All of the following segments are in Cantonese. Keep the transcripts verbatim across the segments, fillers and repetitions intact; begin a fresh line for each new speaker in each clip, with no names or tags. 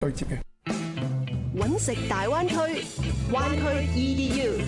對接嘅。
揾食大灣區，灣區 E D U。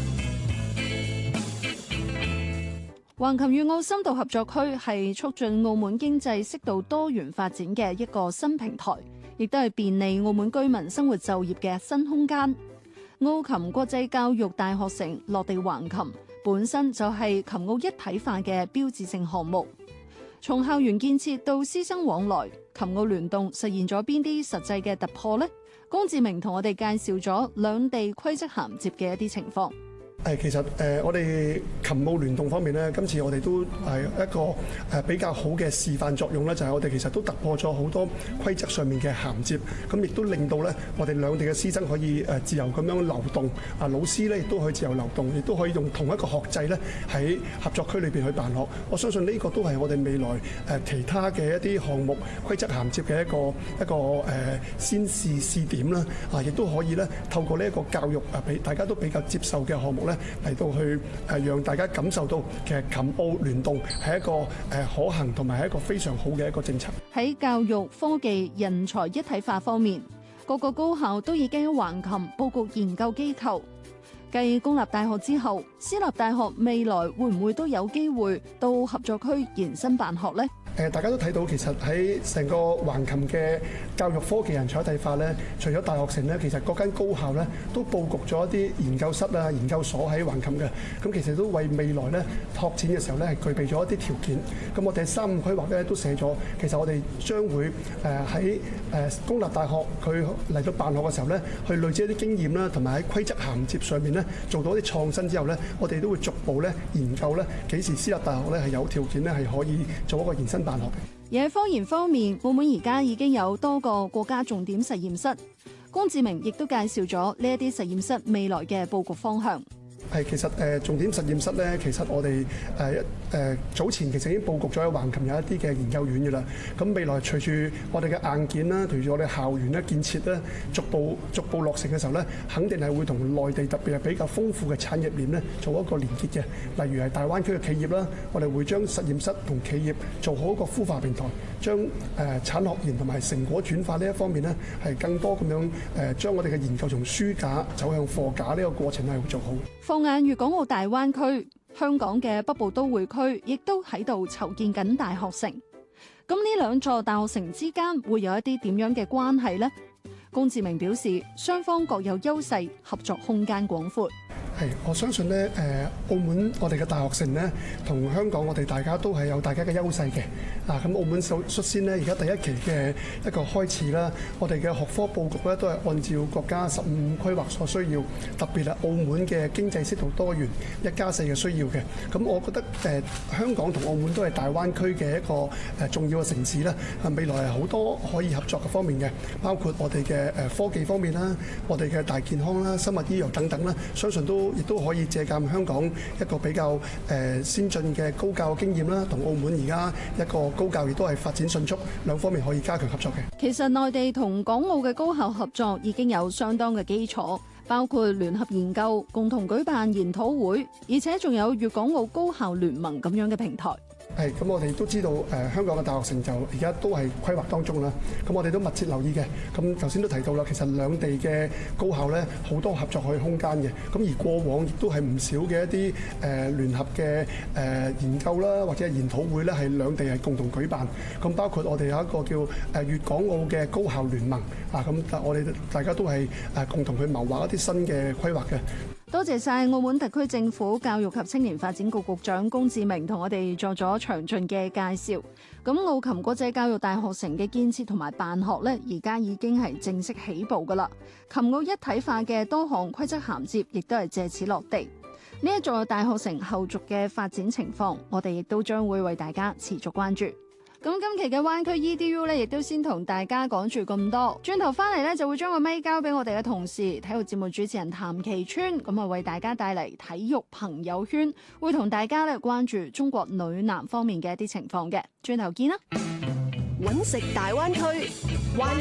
橫琴粵澳深度合作區係促進澳門經濟適度多元發展嘅一個新平台，亦都係便利澳門居民生活就業嘅新空間。澳琴國際教育大學城落地橫琴，本身就係琴澳一體化嘅標誌性項目。從校園建設到師生往來，琴澳聯動實現咗邊啲實際嘅突破呢？龔志明同我哋介紹咗兩地規則銜接嘅一啲情況。
誒其實誒、呃、我哋琴澳聯動方面咧，今次我哋都係一個誒比較好嘅示範作用咧，就係、是、我哋其實都突破咗好多規則上面嘅銜接，咁亦都令到咧我哋兩地嘅師生可以誒自由咁樣流動，啊老師咧亦都可以自由流動，亦都可以用同一個學制咧喺合作區裏邊去辦學。我相信呢個都係我哋未來誒其他嘅一啲項目規則銜接嘅一個一個誒先試試點啦，啊亦都可以咧透過呢一個教育啊俾大家都比較接受嘅項目咧。嚟到去誒，讓大家感受到其實琴澳聯動係一個誒可行同埋係一個非常好嘅一個政策。
喺教育、科技、人才一體化方面，各個高校都已經喺橫琴佈局研究機構。繼公立大學之後，私立大學未來會唔會都有機會到合作區延伸辦學呢？
誒，大家都睇到其實喺成個橫琴嘅教育科技人才一體化咧，除咗大學城咧，其實各間高校咧都佈局咗一啲研究室啊、研究所喺橫琴嘅。咁其實都為未來咧拓展嘅時候咧係具備咗一啲條件。咁我哋三五規劃咧都寫咗，其實我哋將會誒喺誒公立大學佢嚟到辦學嘅時候咧，去累積一啲經驗啦，同埋喺規則銜接上面咧做到一啲創新之後咧，我哋都會逐步咧研究咧幾時私立大學咧係有條件咧係可以做一個延伸辦學嘅。
而喺科研方面，澳門而家已經有多個國家重點實驗室。龔志明亦都介紹咗呢一啲實驗室未來嘅佈局方向。
係其實誒重點實驗室咧，其實我哋誒誒早前其實已經佈局咗喺橫琴有一啲嘅研究院嘅啦。咁未來隨住我哋嘅硬件啦，隨住我哋校園咧建設咧，逐步逐步落成嘅時候咧，肯定係會同內地特別係比較豐富嘅產業鏈咧做一個連結嘅。例如係大灣區嘅企業啦，我哋會將實驗室同企業做好一個孵化平台，將誒產學研同埋成果轉化呢一方面咧，係更多咁樣誒將我哋嘅研究從書架走向貨架呢個過程係會做好。
放眼粵港澳大灣區，香港嘅北部都會區亦都喺度籌建緊大學城。咁呢兩座大學城之間會有一啲點樣嘅關係呢？龔志明表示，雙方各有優勢，合作空間廣闊。
係，我相信咧，誒，澳門我哋嘅大學城咧，同香港我哋大家都係有大家嘅優勢嘅。啊，咁澳門首率先咧，而家第一期嘅一個開始啦，我哋嘅學科佈局咧都係按照國家十五規劃所需要，特別係澳門嘅經濟適度多元一加四嘅需要嘅。咁我覺得誒、呃，香港同澳門都係大灣區嘅一個誒重要嘅城市啦。啊，未來係好多可以合作嘅方面嘅，包括我哋嘅誒科技方面啦，我哋嘅大健康啦、生物醫藥等等啦，相信都亦都可以借鑑香港一個比較誒先進嘅高教經驗啦，同澳門而家一個高教亦都係發展迅速，兩方面可以加強合作嘅。
其實內地同港澳嘅高校合作已經有相當嘅基礎，包括聯合研究、共同舉辦研討會，而且仲有粵港澳高校聯盟咁樣嘅平台。
係，咁我哋都知道誒、呃、香港嘅大學城就而家都係規劃當中啦。咁我哋都密切留意嘅。咁頭先都提到啦，其實兩地嘅高校咧好多合作嘅空間嘅。咁而過往亦都係唔少嘅一啲誒、呃、聯合嘅誒、呃、研究啦，或者係研討會咧，係兩地係共同舉辦。咁包括我哋有一個叫誒粵港澳嘅高校聯盟啊。咁我哋大家都係誒共同去謀劃一啲新嘅規劃嘅。
多謝晒澳門特區政府教育及青年發展局局長龔志明同我哋做咗詳盡嘅介紹。咁澳琴國際教育大學城嘅建設同埋辦學呢，而家已經係正式起步噶啦。琴澳一體化嘅多項規則銜接，亦都係借此落地。呢一座大學城後續嘅發展情況，我哋亦都將會為大家持續關注。咁今期嘅灣區 E D U 咧，亦都先同大家講住咁多。轉頭翻嚟咧，就會將個咪交俾我哋嘅同事，體育節目主持人譚其川，咁啊為大家帶嚟體育朋友圈，會同大家咧關注中國女籃方面嘅一啲情況嘅。轉頭見啦！
揾食大灣區，灣